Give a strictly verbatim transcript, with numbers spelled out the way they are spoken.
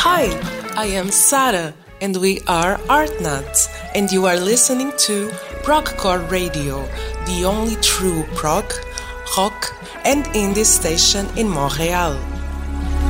Hi, I am Sarah and we are Artnuts and you are listening to Progcore Radio, the only true prog, rock and indie station in Montreal.